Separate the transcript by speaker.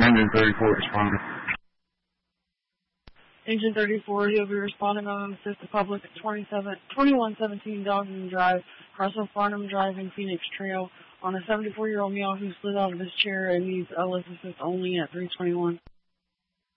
Speaker 1: Engine 34 responding.
Speaker 2: Engine 34, you'll be responding on assist the public at 2117 Dogden Drive, Russell Farnham Drive in Phoenix Trail, on a 74-year-old male who slid out of his chair and needs LS assist only at 321.